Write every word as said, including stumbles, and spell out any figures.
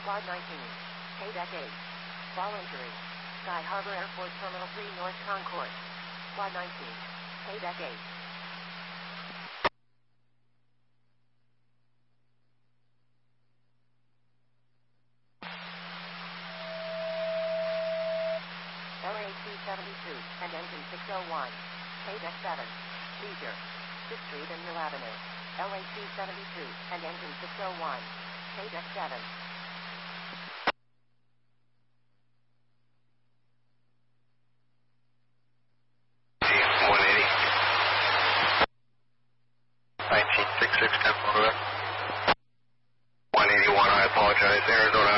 Quad nineteen. K-Deck eight. Fall injury. Sky Harbor Airport Terminal three North Concourse. Quad nineteen. K-Deck eight. L A C seventy-two and engine six oh one. K-Deck seven. Leisure. fifth Street and Mill Avenue. L A C seventy-two and engine six oh one. K-Deck seven. one eighty. nineteen sixty-six, ten four. one eighty-one, I apologize. Arizona